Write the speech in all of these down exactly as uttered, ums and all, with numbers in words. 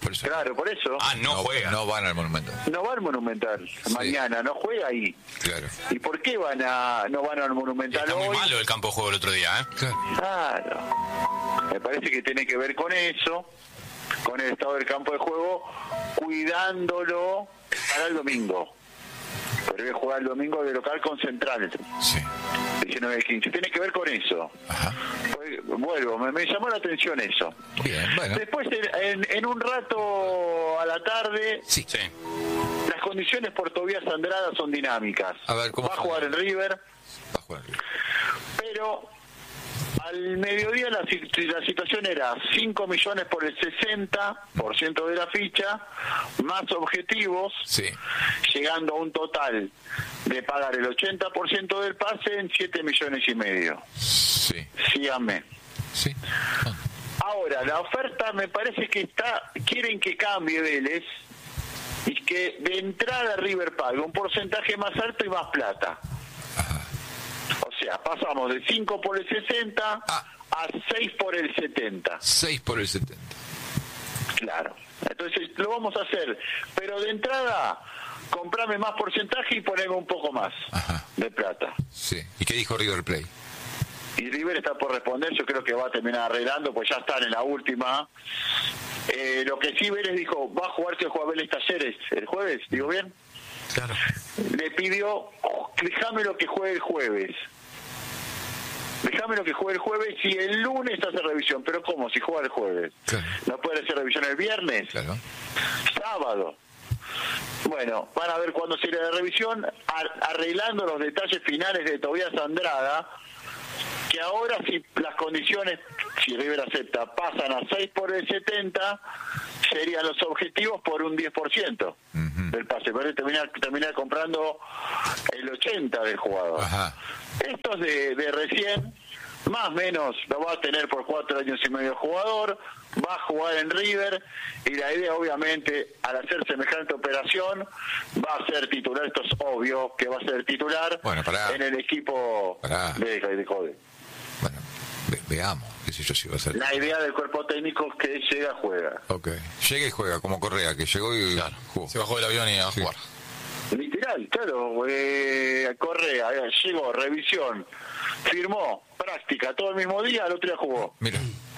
Por eso. Claro, por eso. Ah, no, no juega. No van al Monumental. No va al Monumental Sí. mañana, no juega ahí. Claro. ¿Y por qué van a no van al Monumental Está muy hoy? malo el campo de juego el otro día, ¿eh? Claro. Claro. Me parece que tiene que ver con eso, con el estado del campo de juego, cuidándolo para el domingo. Porque jugar el domingo de local con Central. Sí. diecinueve quince. Tiene que ver con eso. Ajá. Pues, vuelvo, me, me llamó la atención eso. Bien, bueno. Después, en, en un rato a la tarde, Sí. Sí. las condiciones por Tobías Andrada son dinámicas. A ver, ¿cómo va a son? jugar en River, Va a jugar. pero al mediodía la, si- la situación era cinco millones por el sesenta por ciento de la ficha, más objetivos, Sí. llegando a un total de pagar el ochenta por ciento del pase en siete millones y medio. Sí. Síganme. Sí. Ah, Ahora, la oferta me parece que está, quieren que cambie Vélez y que de entrada River pague un porcentaje más alto y más plata. O sea, pasamos de cinco por el sesenta Ah. a seis por el setenta. seis por el setenta. Claro. Entonces lo vamos a hacer, pero de entrada comprame más porcentaje y poneme un poco más Ajá. de plata. Sí. ¿Y qué dijo River Plate? Y River está por responder, yo creo que va a terminar arreglando, pues ya están en la última. Eh, lo que sí Vélez dijo, va a jugar que juega Vélez Talleres el jueves, ¿digo bien? Claro. Le pidió, déjame lo que juegue el jueves. Déjame lo que juegue el jueves y el lunes hace revisión. Pero ¿cómo? Si juega el jueves. Claro. ¿No puede hacer revisión el viernes? Claro. Sábado. Bueno, van a ver cuándo se irá de revisión, ar- arreglando los detalles finales de Tobías Andrada, que ahora si las condiciones, si River acepta, pasan a seis por el setenta, serían los objetivos por un diez por ciento Ujú. del pase, pero terminar, terminar comprando el ochenta del jugador. Ajá. Estos de, de recién, más o menos, lo va a tener por cuatro años y medio el jugador, va a jugar en River, y la idea obviamente, al hacer semejante operación, va a ser titular, esto es obvio que va a ser titular Bueno, pará. en el equipo Pará. de, de Jode. Bueno, ve- veamos. ¿Qué sé yo si va a ser? La idea del cuerpo técnico es que llega, juega. Ok. Llega y juega como Correa, que llegó y Claro. jugó. Se bajó del avión y a Sí. jugar. Literal, claro, eh, Correa, eh, llegó, revisión, firmó, práctica, todo el mismo día, al otro día jugó. Mira.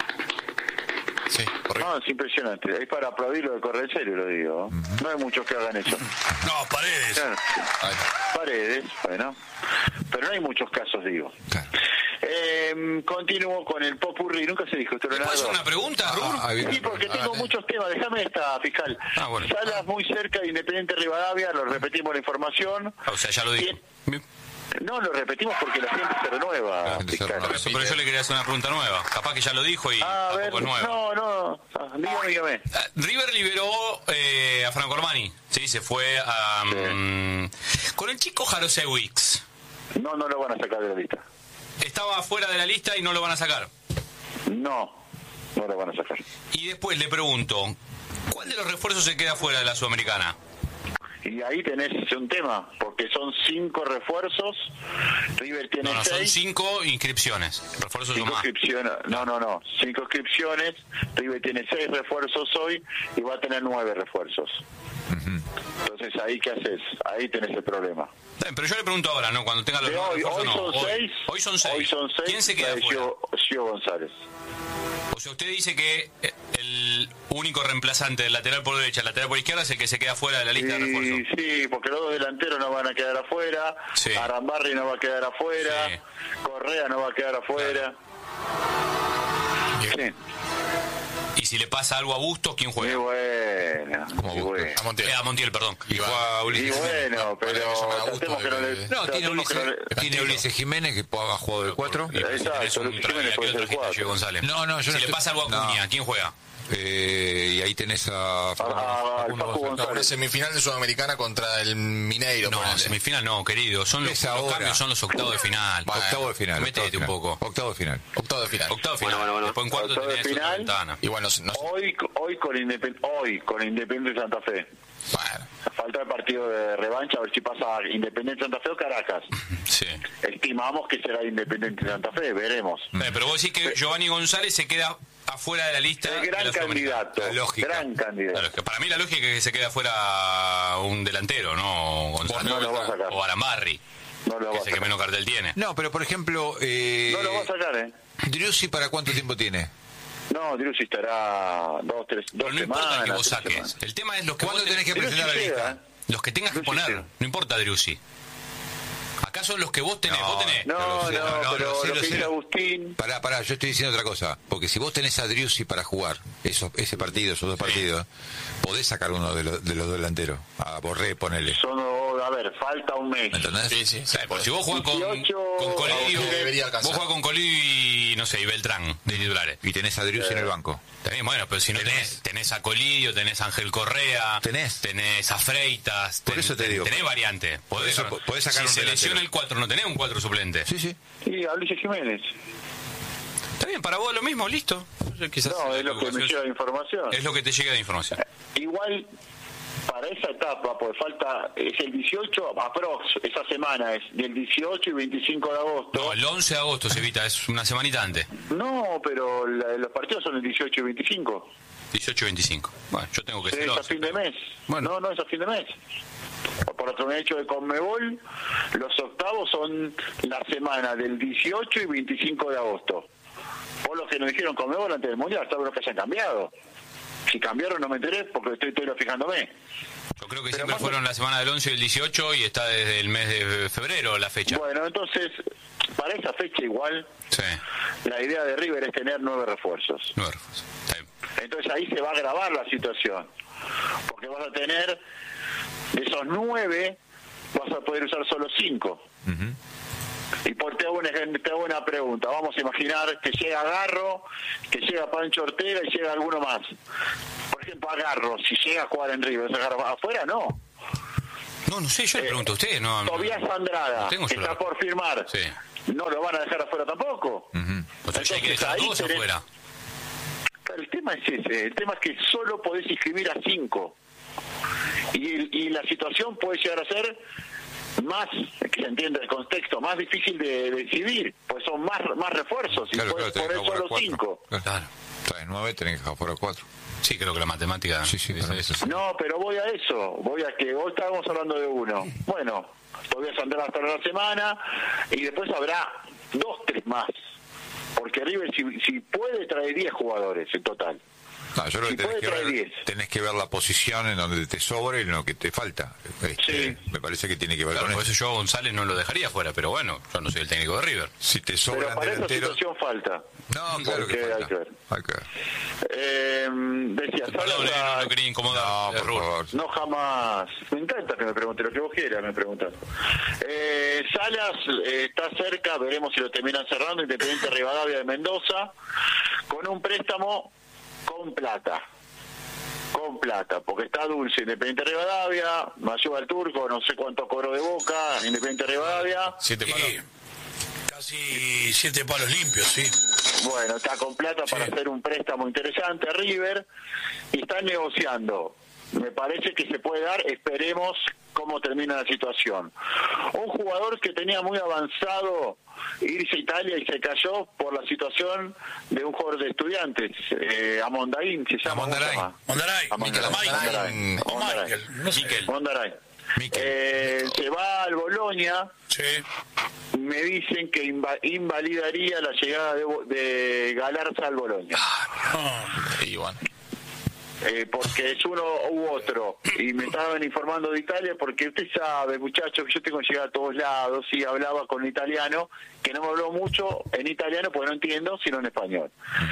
Sí, correcto. No, es impresionante, es para aplaudirlo de Correa, en serio lo digo, no hay muchos que hagan eso. No, Paredes. Claro, Ahí está. Paredes, bueno, pero no hay muchos casos, digo. Claro. Eh, continúo con el popurrí, nunca se dijo esto, ¿Puedo hacer Leonardo. una pregunta, Rur? Ah, ahí Sí, porque tengo Ah, muchos temas, déjame esta, fiscal. Ah, bueno. Salas muy cerca de Independiente Rivadavia, lo repetimos la información. O sea, ya lo dijo. Bien. No, lo repetimos porque la gente se renueva, La gente se fiscal. renueva. Eso, pero yo le quería hacer una pregunta nueva. Capaz que ya lo dijo y Ah, a ver, tampoco es nueva. no, no, ah, dígame, dígame. Ah, River liberó eh, a Franco Armani. Sí, se fue a... mm, con el chico Jarosewicz. No, no lo van a sacar de la lista. Estaba fuera de la lista y no lo van a sacar. No, no lo van a sacar. Y después le pregunto, ¿cuál de los refuerzos se queda fuera de la Sudamericana? Y ahí tenés un tema, porque son cinco refuerzos, River tiene No, no, son seis. cinco inscripciones. Refuerzos son Cinco más. inscripciones, no, no, no, cinco inscripciones, River tiene seis refuerzos hoy y va a tener nueve refuerzos. Entonces, ¿ahí qué haces? Ahí tenés el problema. Bien, pero yo le pregunto ahora, ¿no? Cuando tenga los De nueve hoy, refuerzos, hoy no. son seis. Hoy son seis. Hoy son seis. ¿Quién se queda la de fuera? Gio, Gio González. O sea, usted dice que eh, el único reemplazante del lateral por derecha, el lateral por izquierda, es el que se queda fuera de la lista de refuerzos. Sí, sí, porque los dos delanteros no van a quedar afuera, Sí. Arambarri no va a quedar afuera, Sí. Correa no va a quedar afuera. Sí, Y si le pasa algo a Bustos, ¿quién muy juega? buena, ¿Cómo muy busca? buena. A Montiel. Eh, a Montiel, perdón. Y juega Y Ulises. bueno, Para que pero llamen a gusto tratemos que no de- le... No, tiene tratemos que no Ulises, le- tiene Ulises Jiménez que ha jugado de cuatro. Y si tenés Exacto, un Luis tra- Jiménez aquí puede lo ser trajiste a cuatro. Gio González. No, no, yo Si no le estoy- pasa algo a no. Acuña, ¿quién juega? Eh, y ahí tenés a a- a Facundo Facu González. No, una semifinal de Sudamericana contra el Mineiro. No, ponele. semifinal no, querido. Son los, Es los ahora. cambios, son los octavos de final. Bueno, Octavo de final. Métete octavo de un final. poco. Octavo de final. Octavo de final. Octavo de final. Bueno, bueno, bueno. Después en cuarto Octavo de tenés otra final. ventana. Y bueno, no, Hoy, hoy con Independ- hoy con Independiente Santa Fe. bueno, Falta el partido de revancha, a ver si pasa Independiente Santa Fe o Caracas. Sí. Estimamos que será Independiente Santa Fe, veremos. Eh, pero vos decís que Giovanni González se queda afuera de la lista. Es de gran la Sudamericana. candidato. La lógica. Gran candidato. Claro, es que para mí la lógica es que se quede afuera un delantero, ¿no? Gonzalo No lo va a sacar. o Arambarri, No lo que va a es el que sacar. menos cartel tiene. No, pero por ejemplo, eh, No lo va a sacar, ¿eh? Driussi, ¿para cuánto tiempo tiene? No, Driussi estará dos, tres, dos Pero no semanas. importa que vos tres saques. semanas. El tema es los que ¿Cuándo vos tenés que Driussi presentar la llega, lista? ¿eh? los que tengas que Driussi poner. llega. No importa Driussi. Acá son los que vos tenés. No, vos tenés. No, No no, lo sé, no, no, pero lo sé, lo lo que sé. dice Agustín... Pará, pará, yo estoy diciendo otra cosa. Porque si vos tenés a Driussi para jugar esos, ese partido, esos dos partidos, podés sacar uno de los, de los delanteros. A Borré, ponele. Son, a ver, falta un mes. ¿Me entendés? Sí, sí, sí. Eh, porque si vos jugás con, dieciocho, con Colidio, Agustín debería vos alcanzar. jugás con Colidio y, no sé, y Beltrán, de titulares. Y tenés a Driussi en el banco. También, bueno, pero si no tenés, tenés a Colidio, tenés a Ángel Correa, Tenés. tenés a Freitas, Por ten- eso te ten- digo. tenés variante. Podés, eso po- podés sacar si un se delantero. lesiona el cuatro, no tenés un cuatro suplente. Sí, sí. Y a Luis Jiménez. Está bien, para vos lo mismo, listo. Quizás No, es lo que me equivocación. llega de información. Es lo que te llega de información. Igual, para esa etapa, pues falta, es el dieciocho, aprox, esa semana es del dieciocho y veinticinco de agosto. No, el once de agosto se evita, es una semanita antes. No, pero la- los partidos son el dieciocho y veinticinco. dieciocho y veinticinco. Bueno, yo tengo que Sí, ser es a once. fin de mes. Bueno. No, no es a fin de mes. Por otro hecho de Conmebol, los octavos son la semana del dieciocho y veinticinco de agosto. Por lo que nos dijeron Conmebol antes del Mundial, saben lo que hayan cambiado. Si cambiaron no me enteré porque estoy, estoy fijándome. Yo creo que Pero siempre más- fueron la semana del once y el dieciocho y está desde el mes de febrero la fecha. Bueno, entonces, para esa fecha igual, Sí, la idea de River es tener nueve refuerzos. nueve refuerzos. Está bien. Entonces ahí se va a agravar la situación. Porque vas a tener, de esos nueve, vas a poder usar solo cinco. Y por te hago, una, te hago una pregunta. Vamos a imaginar que llega Garro, que llega Pancho Ortega y llega alguno más. Por ejemplo, a Garro, si llega a jugar en River, ¿se agarra afuera? No. No, no sé, yo le pregunto a usted. No, no. Tobias Andrada, no tengo que yo está la- por firmar. Sí. No lo van a dejar afuera tampoco. Entonces hay que Entonces, dejar ahí todos tenés- afuera. Pero el tema es ese, el tema es que solo podés inscribir a cinco. Y, el- y la situación puede llegar a ser más, que se entienda el contexto, más difícil de decidir, pues son más más refuerzos y Claro, puedes claro, tenés que poner jugar solo cinco. cuatro. Claro. Traes nueve, tenés que dejar fuera cuatro. Sí, creo que la matemática Sí, sí, dice claro. eso. No, pero voy a eso, voy a que hoy estábamos hablando de uno. Bueno, todavía saldrá hasta la semana y después habrá dos, tres más. Porque River, si, si puede, trae diez jugadores en total. No, yo creo Si que tenés puede, que, trae ver, diez. tenés que ver la posición en donde te sobra y en lo que te falta. Este, Sí. Me parece que tiene que ver Claro, con por eso. eso yo a González no lo dejaría fuera, pero bueno, yo no soy el técnico de River. Si te Pero sobran para esa delanteros... situación falta. No, claro Porque que hay falta. que ver. Hay que ver. Eh, decía, Perdón, eh, no, Salas, no quería incomodar. No, eh, por Raúl. favor. no jamás. Me encanta que me pregunte lo que vos quieras, me preguntas. Eh, Salas eh, está cerca, veremos si lo terminan cerrando, Independiente Rivadavia de Mendoza, con un préstamo con plata. Con plata, porque está Dulce, Independiente Rivadavia, me ayuda el Turco, no sé cuánto cobro de Boca, Independiente Rivadavia. Siete palos. Sí, casi siete palos limpios, sí. Bueno, está con plata para hacer un préstamo interesante a River y están negociando. Me parece que se puede dar, esperemos cómo termina la situación. Un jugador que tenía muy avanzado irse a Italia y se cayó por la situación de un jugador de Estudiantes, eh, Amondaín, se llama. ¿cómo se Amondarain. llama? Mondaray, Amondaray. Michael, o Amondaray. Michael, no sé. Miquel. Mondaray. Miquel. Eh, se va al Bolonia. Sí. Me dicen que inva- invalidaría la llegada de, Bo- de Galarza al Bolonia. Ah, Y bueno. Eh, porque es uno u otro. Y me estaban informando de Italia porque usted sabe, muchachos, que yo tengo que llegar a todos lados. Y hablaba con un italiano que no me habló mucho en italiano porque no entiendo, sino en español.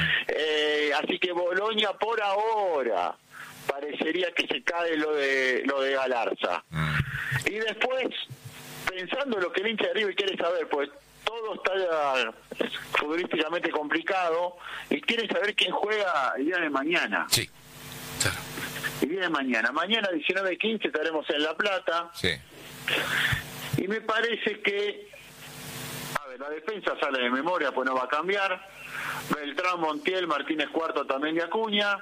Eh, así que Bolonia por ahora parecería que se cae lo de lo de Galarza. Y después, pensando lo que el hincha de River quiere saber, pues todo está futbolísticamente complicado y quiere saber quién juega el día de mañana. Sí, claro. El día de mañana. Mañana diecinueve quince estaremos en La Plata Sí. y me parece que, a ver, la defensa sale de memoria, pues no va a cambiar. Beltrán, Montiel, Martínez Cuarto también de Acuña.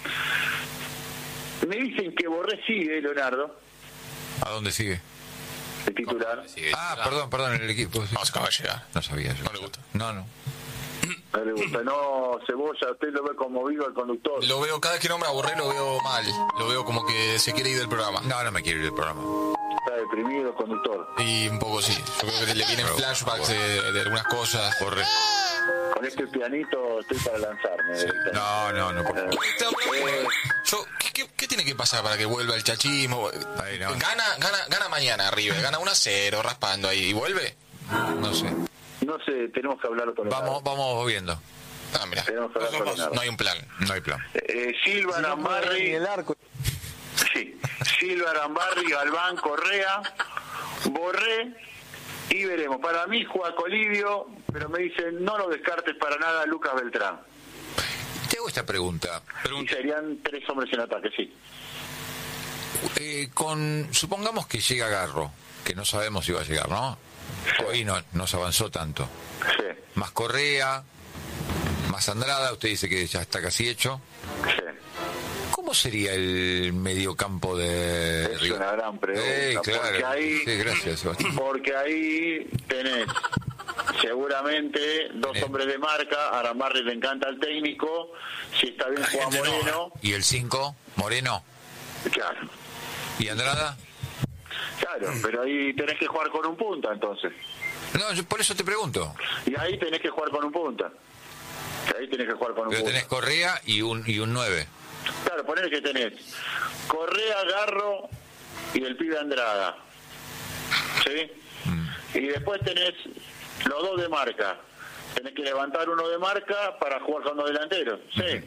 Me dicen que Borré sigue, Leonardo, ¿A dónde sigue? el titular. Sigue Ah, titular. perdón, perdón, en el equipo. sí. No, se acaba de llegar. No sabía yo. No le gusta. No, no. No le gusta. No, Cebolla, usted lo ve como vivo el conductor. Lo veo, cada vez que nombra a Borré lo veo mal. Lo veo como que se quiere ir del programa. No, no me quiero ir del programa. Está deprimido el conductor. Y un poco sí. Yo creo que le vienen Pero, flashbacks de, de algunas cosas. Borré. Con este pianito estoy para lanzarme. directamente. No, no, no. por- Eh, Yo, ¿qué, qué, qué tiene que pasar para que vuelva el chachismo? Ahí no. Gana, gana, gana mañana River, gana uno a cero, raspando ahí, y vuelve. No sé. No sé, tenemos que hablarlo con el Vamos, vamos viendo. Ah, mira, Tenemos que hablar con el no hay un plan. No hay plan. Eh, Silva, Arambarri, sí, Silva, Arambarri, Galván, Correa, Borré y veremos. Para mí juega Colivio, pero me dicen no lo descartes para nada Lucas Beltrán. Te hago esta pregunta. Y serían tres hombres en ataque, sí. Eh, con, supongamos que llega Garro, que no sabemos si va a llegar, ¿no? Hoy no, no se avanzó tanto. Sí, Más Correa, más Andrada, usted dice que ya está casi hecho. sí. ¿Cómo sería el mediocampo de Es River? una gran pregunta. Eh, Porque claro. ahí, Sí, gracias, Sebastián. porque ahí tenés seguramente dos Tenés. hombres de marca. A Arambarri le encanta al técnico. Si está bien La Juan gente no, Moreno, ¿Y el cinco? Moreno. claro. ¿Y Andrada? Claro, pero ahí tenés que jugar con un punta entonces. No, yo por eso te pregunto. Y ahí tenés que jugar con un punta. Ahí tenés que jugar con un Pero punta. tenés Correa y un y un nueve. Claro, ponele que tenés Correa, Garro y el pibe Andrada. ¿Sí? Y después tenés los dos de marca. Tenés que levantar uno de marca para jugar con dos delanteros. Sí.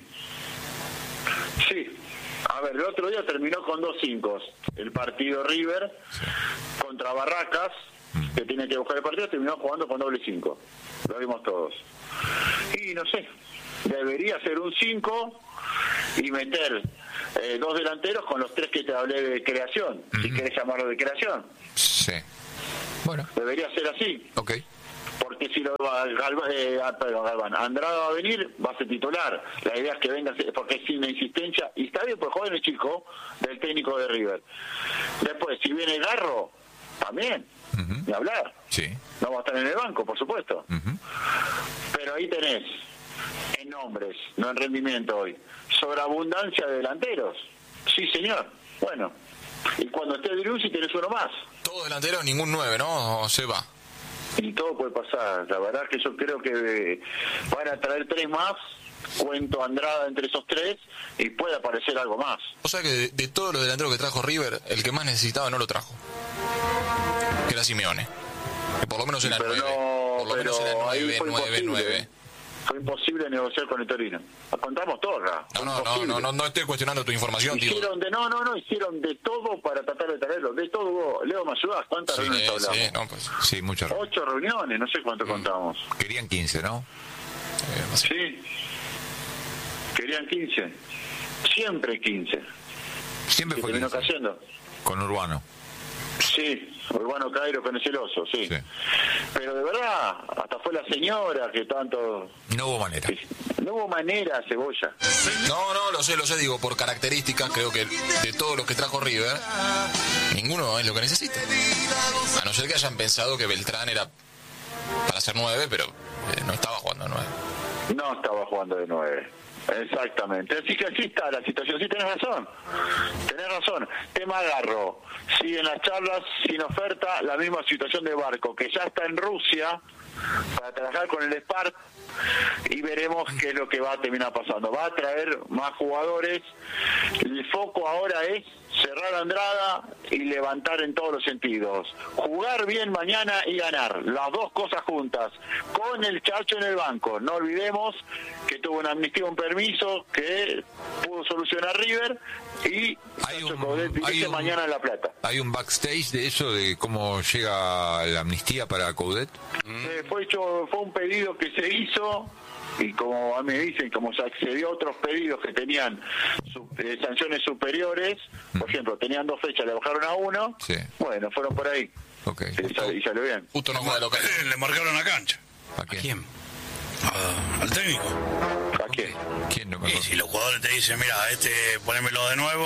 Sí. A ver, el otro día terminó con dos cinco. El partido River contra Barracas, que tiene que buscar el partido, terminó jugando con doble cinco. Lo vimos todos. Y no sé, debería ser un cinco y meter eh, dos delanteros con los tres que te hablé de creación, si querés llamarlo de creación. Sí. Bueno, Debería ser así. ok. Porque si lo va Galván, eh, ah, perdón, Galván, Andrada va a venir, va a ser titular. La idea es que venga, porque es sin insistencia, y está bien, pues joven el chico del técnico de River. Después, si viene Garro, también, Ujú. ni hablar. Sí. No va a estar en el banco, por supuesto. Ujú. Pero ahí tenés, en nombres, no en rendimiento hoy, sobreabundancia de delanteros. Sí, señor. Bueno, y cuando esté Driussi tenés uno más. Todos delanteros, ningún nueve, ¿no? O se va. Y todo puede pasar. La verdad que yo creo que eh, van a traer tres más. Cuento Andrada entre esos tres y puede aparecer algo más. O sea que de, de todos los delanteros que trajo River, el que más necesitaba no lo trajo. Que era Simeone. Que por lo menos era Pero nueve. no, Por lo menos pero era ahí nueve, fue nueve, imposible. nueve. Fue imposible negociar con el Torino. Contamos todo acá. No, Fue no, no, imposible. no, no, no estoy cuestionando tu información, digo. Hicieron de, no, no, no, hicieron de todo para tratar de traerlo, de todo. Leo, ¿me ayudas? ¿Cuántas Sí, reuniones hablamos? sí, no, pues. Sí, muchas. Ocho reuniones, no sé Mm. cuánto contamos. Querían quince, ¿no? eh, no sé. Sí. Querían quince. Siempre quince. Siempre ¿Qué fue terminó quince. cayendo? Con Urbano. Sí, Urbano Cairo con el celoso, sí. Sí. Pero de verdad, hasta fue la señora que tanto... No hubo manera. No hubo manera, Cebolla. No, no, lo sé, lo sé, digo, por características, creo que de todos los que trajo River, ninguno es lo que necesita. A no ser que hayan pensado que Beltrán era para ser nueve, pero eh, no estaba jugando nueve. No estaba jugando de nueve. Exactamente. Así que así está la situación. Sí, tenés razón. Tenés razón. Tema Garro. Siguen las charlas sin oferta. La misma situación de Barco, que ya está en Rusia para trabajar con el Spark. Y veremos qué es lo que va a terminar pasando. Va a traer más jugadores. El foco ahora es cerrar a Andrada y levantar en todos los sentidos. Jugar bien mañana y ganar. Las dos cosas juntas. Con el Chacho en el banco. No olvidemos que tuvo una amnistía, un permiso que pudo solucionar River. Y Hay Chacho un- Coudet dirige hay un- mañana en La Plata. ¿Hay un backstage de eso, de cómo llega la amnistía para Coudet? Eh, fue hecho, fue un pedido que se hizo y como a mí me dicen, como se accedió a otros pedidos que tenían su- eh, sanciones superiores, por ejemplo, tenían dos fechas, le bajaron a uno, Sí. bueno, fueron por ahí Ok. y, sal- y salió bien. Justo no juega de local. Le marcaron la cancha. ¿A quién? ¿Quién? a- al técnico. ¿A qué? ¿Quién no me Y acuerdo? si los jugadores te dicen, mira, este ponémelo de nuevo,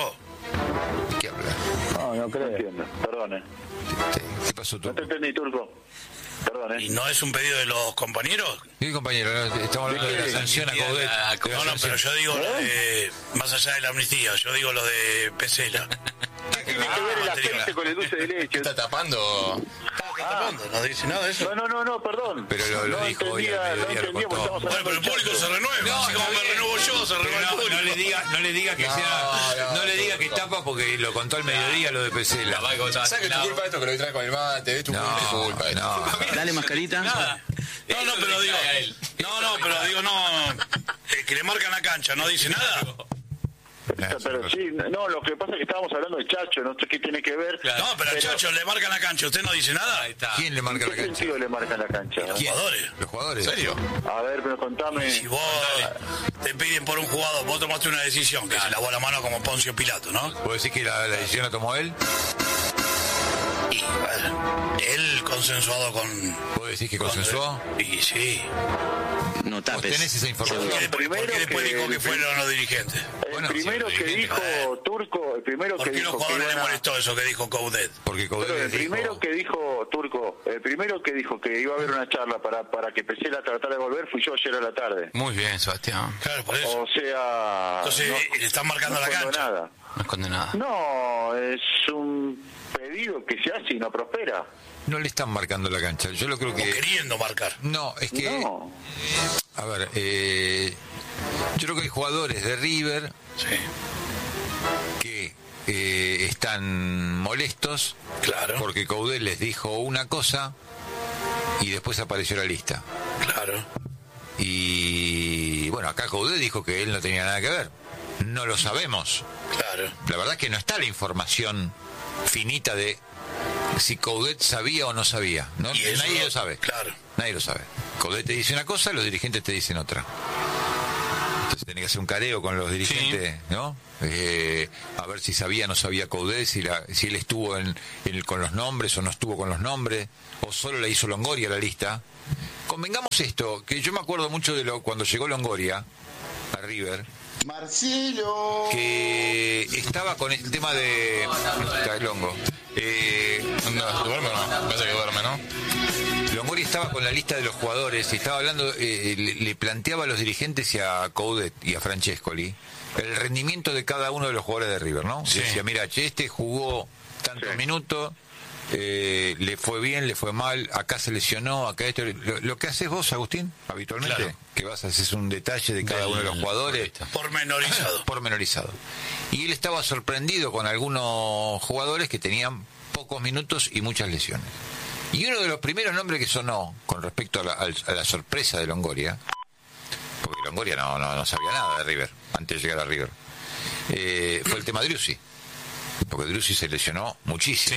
¿Qué habla? No, no creo. No entiendo, perdone. ¿Qué pasó tú? No te entendí, Turco. Perdón, ¿Y ¿eh? no es un pedido de los compañeros? Sí, compañero, estamos hablando de la sanción a Coudet. No, no, pero yo digo lo de, más allá de la amnistía, yo digo lo de Pesela. ¿Qué tiene que ver el aceite con el dulce de leche? ¿Está tapando? Ah, no dice nada de eso. No, no, no, no, perdón. Pero lo, lo no dijo hoy al entendía, no mediodía, lo entendía porque contó. estamos Bueno, hablando pero el del público chacho. se renueva. No, Así como está me bien. renuevo yo, se renueva el No, público. no le diga, no le diga que No, sea, no, no le diga que no. tapa porque lo contó al mediodía lo de Pesela. ¿Sabes que es tu culpa esto que lo traes con el mate? Es tu culpa, es tu culpa. esto. No, Dale, mascarita. Nada. No, no, pero digo. No, no, pero digo, no. eh, que le marcan la cancha, no dice nada. Pero, pero sí, no, lo que pasa es que estábamos hablando de Chacho, no sé qué tiene que ver. No, pero al Chacho le marcan la cancha, ¿usted no dice nada? Ahí está. ¿quién le ¿En marca qué la cancha? sentido le marcan la cancha? Los jugadores. Los jugadores. ¿En serio? A ver, pero contame. Si vos te piden por un jugador, vos tomaste una decisión que se lavó la mano como Poncio Pilato, ¿no? ¿Puedo decir que la, la decisión la tomó él? Y bueno, él consensuado con. ¿Puedo decir que consensuó? Y sí. No ¿Vos tapes. tenés esa información? Porque después, primero porque después que- dijo que fueron los dirigentes. El Bueno, primero sí, que dirigente. dijo Turco, el primero ¿Por que qué los dijo que jugadores le iban a- molestó eso que dijo Coudet? Porque Coudet Pero el les dijo... primero que dijo Turco, el primero que dijo que iba a haber una charla para para que Pesela tratara de volver fui yo ayer a la tarde. Muy bien, Sebastián. Claro, por eso. O sea, Entonces no- le están marcando no la escondo cancha. nada. No esconde nada. No, es un pedido que se hace y no prospera. No le están marcando la cancha. Yo lo creo O que... queriendo marcar. No, es que... No. A ver, eh, yo creo que hay jugadores de River Sí, que eh, están molestos claro, porque Coudet les dijo una cosa y después apareció la lista. claro. Y bueno, acá Coudet dijo que él no tenía nada que ver. No lo sabemos. Claro. La verdad es que no está la información finita de si Coudet sabía o no sabía. ¿no? Y eso Nadie no- lo sabe. Claro. Nadie lo sabe. Coudet te dice una cosa, los dirigentes te dicen otra. Entonces tenés que hacer un careo con los dirigentes, ¿no? Eh, a ver si sabía o no sabía Coudet, si, la, si él estuvo en, en- con los nombres o no estuvo con los nombres, o solo la hizo Longoria la lista. Convengamos esto, que yo me acuerdo mucho de lo cuando llegó Longoria a River, Marcelo. que estaba con el tema de... Está el Longo. Eh, No, duerme o no? Parece que duerme, ¿no? Longoria estaba con la lista de los jugadores y estaba hablando, eh, le, le planteaba a los dirigentes y a Coudet y a Francescoli el rendimiento de cada uno de los jugadores de River, ¿no? Sí. Decía, mira, che, este jugó tantos Sí. minutos, eh, le fue bien, le fue mal, acá se lesionó, acá esto... Lo, lo que haces vos, Agustín, habitualmente, Claro. que vas a hacer un detalle de cada Del uno de los jugadores... Pormenorizado. pormenorizado. Y él estaba sorprendido con algunos jugadores que tenían pocos minutos y muchas lesiones. Y uno de los primeros nombres que sonó con respecto a la, al- a la sorpresa de Longoria, porque Longoria no, no, no sabía nada de River, antes de llegar a River, eh, fue el tema de Driussi. Porque Driussi se lesionó muchísimo.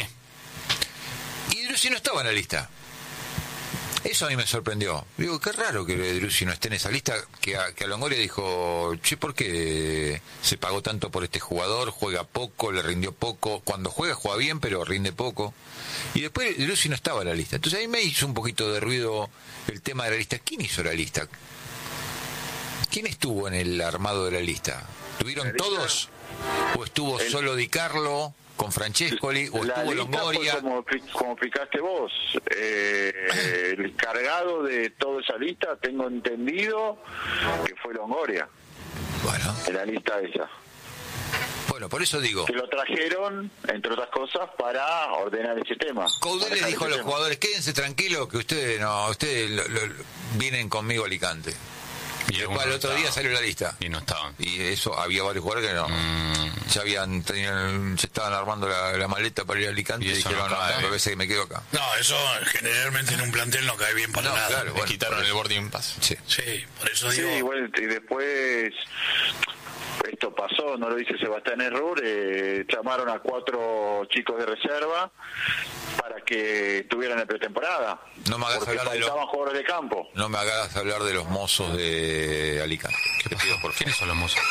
Y Driussi no estaba en la lista. Eso a mí me sorprendió. Digo, qué raro que Driussi no esté en esa lista, que a, que a Longoria dijo, che, ¿por qué se pagó tanto por este jugador? Juega poco, le rindió poco. Cuando juega, juega bien, pero rinde poco. Y después Driussi no estaba en la lista. Entonces ahí me hizo un poquito de ruido el tema de la lista. ¿Quién hizo la lista? ¿Quién estuvo en el armado de la lista? ¿Tuvieron La lista- todos? ¿O estuvo El- solo Di Carlo con Francescoli? ¿O La estuvo lista Longoria? fue como, como explicaste vos. Eh, el cargado de toda esa lista, tengo entendido que fue Longoria, Bueno, en la lista esa. bueno, por eso digo. Que lo trajeron, entre otras cosas, para ordenar ese tema. Coudet le Manejar dijo a ese los tema. jugadores, quédense tranquilos que ustedes no, ustedes lo- lo- vienen conmigo a Alicante. Y después algunos al otro no día estaban. salió la lista. Y no estaban. Y eso, había varios jugadores que no. Ya habían, tenían, se estaban armando la, la maleta para ir a Alicante Y y, eso dijeron, no no, cae no, bien. me parece que me quedo acá. No, eso generalmente en un plantel no cae bien para No, nada. claro, Le bueno, quitaron por el eso. boarding pass. Sí. Sí, por eso Sí, digo. igual, y después esto pasó, no lo dice Sebastián Errur, eh, llamaron a cuatro chicos de reserva para que estuvieran en pretemporada. No me hagas porque hablar de lo- faltaban jugadores de campo. No me hagas hablar de los mozos de Alicante. ¿Qué Te pasó? pido, por favor. ¿Quiénes son los mozos?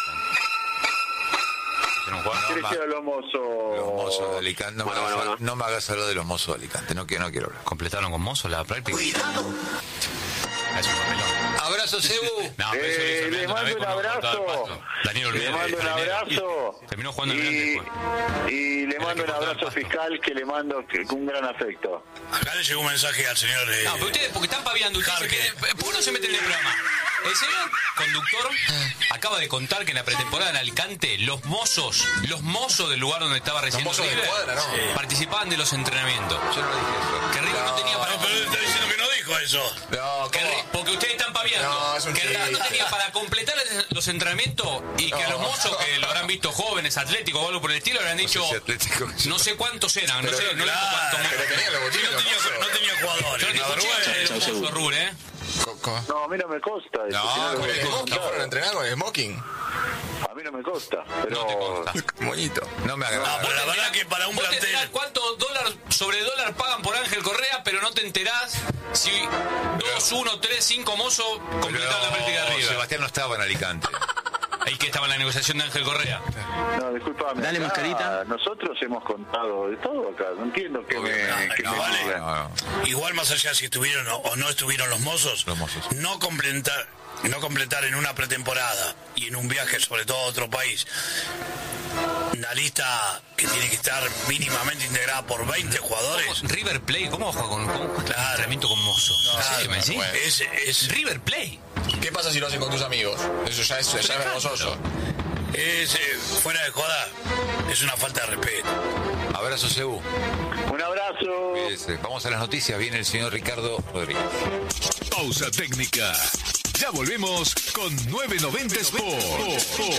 ¿Hicieron jugar? No, ¿Qué ma- decía los mozos? Los mozos de Alicante. No, Bueno, me, hagas, bueno, bueno. no me hagas hablar de los mozos de Alicante. No, que, no quiero hablar. ¿Completaron con mozo la práctica? Es un papelón. Abrazo, Cebu. No, pero eso lo hizo Eh, Hernando les una mando vez un con un abrazo. cortado de pasto. Daniel Le Olmedo. mando un abrazo. Terminó jugando en Y, el después. y le Era mando que un cortaba el abrazo pasto. fiscal que le mando que- con un gran afecto. Acá le llegó un mensaje al señor. Eh, No, pero ustedes, porque están paviando, ustedes se Jarque. quieren- ¿por qué no se meten en el programa? El señor conductor acaba de contar que en la pretemporada en Alicante, los mozos, los mozos del lugar donde estaba recién mozos de River, cuadra, ¿no? participaban de los entrenamientos. Yo no dije eso. Que River no, tenía para... No, pero él está diciendo que no dijo eso. No, que ¿cómo? Ri- porque ustedes están paviando. No, es un que River no chiste. tenía para completar los entrenamientos y que a los mozos que lo habrán visto jóvenes, atléticos o algo por el estilo, le habrán dicho... sé si atlético- No sé cuántos eran, no Pero sé, no claro, dijo cuántos. pero tenían los Sí, botines, no, tenía, los mozos. no tenía jugadores. Yo no te Una escuché vergüenza. el mozo Rur, ¿eh? Co- co- No, a mí no me consta. eso, No, si con lo Con hubiera el smoking, contado. fueron a entrenar con el smoking. A mí no me consta, pero... No te consta. Moñito. No me No, agrada. pero la verdad que para un Vos te plantel. enterás cuánto dólar sobre dólar pagan por Ángel Correa, pero no te enterás si dos, uno, tres, cinco mozos completaron la práctica de River. Sebastián no estaba en Alicante. Ahí que estaba en la negociación de Ángel Correa. No, disculpame. Dale, acá mascarita. Nosotros hemos contado de todo acá. No entiendo que me, que no, me vale. digan. No, no. Igual más allá si estuvieron o o no estuvieron los mozos, Los mozos. no completar, no completar en una pretemporada y en un viaje sobre todo a otro país una lista que tiene que estar mínimamente integrada por veinte jugadores. River Play, ¿cómo juega con, con, con Claro. entrenamiento con mozo? Claro, ¿Sí? ¿Sí? bueno. Es, es, River Play. ¿Qué pasa si lo hacen con tus amigos? Eso ya es, ya es vergonzoso. es, eh, fuera de joda, es una falta de respeto. Abrazo, Cebu. Un abrazo. Cuídese. Vamos a las noticias. Viene el señor Ricardo Rodríguez. Pausa técnica. Ya volvemos con novecientos noventa Sport.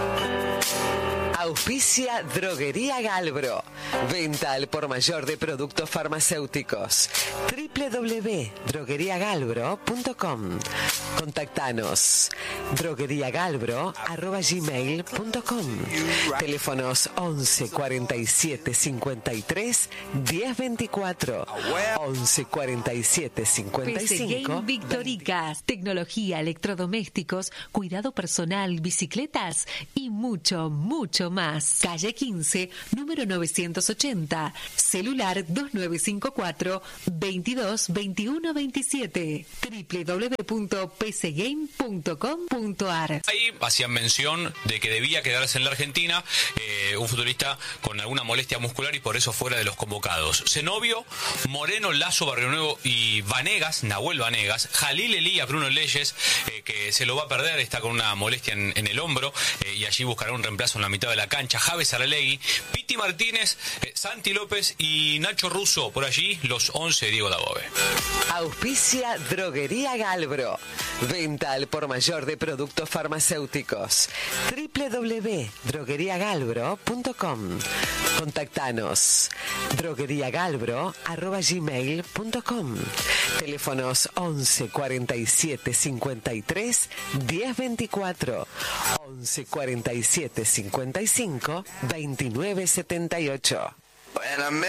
Auspicia Droguería Galbro. Venta al por mayor de productos farmacéuticos. doble u doble u doble u punto droguería galbro punto com. Contactanos. drogueriagalbro arroba gmail punto com. Teléfonos once cuarenta y siete cincuenta y tres diez veinticuatro. once cuarenta y siete cincuenta y P C cinco. Game Victoricas, tecnología, electrodomésticos, cuidado personal, bicicletas y mucho, mucho más. Calle quince, número novecientos ochenta, celular dos nueve cinco cuatro, veintidós veintiuno veintisiete, doble u doble u doble u punto p c game punto com punto a r. Ahí hacían mención de que debía quedarse en la Argentina eh, un futbolista con alguna molestia muscular y por eso fuera de los convocados. Zenobio, Moreno, Lazo, Barrionuevo y Vanegas, Nahuel Vanegas, Jalil Elías, Bruno Leyes, eh, que se lo va a perder, está con una molestia en, en el hombro eh, y allí buscará un reemplazo en la mitad de la cancha. Javes Aralegui, Piti Martínez, eh, Santi López y Nacho Russo, por allí los once de Diego Dabove. Auspicia Droguería Galbro. Venta al por mayor de productos farmacéuticos. doble u doble u doble u punto droguería galbro punto com. Contactanos. drogueriagalbro arroba gmail punto com. Teléfonos once cuarenta y siete cincuenta y tres diez veinticuatro. once cuarenta y siete cincuenta y cinco veintinueve setenta y ocho.